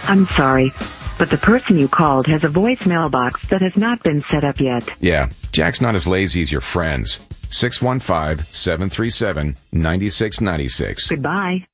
I'm sorry, but the person you called has a voicemail box that has not been set up yet. Yeah, Jack's not as lazy as your friends. 615-737-9696. Goodbye.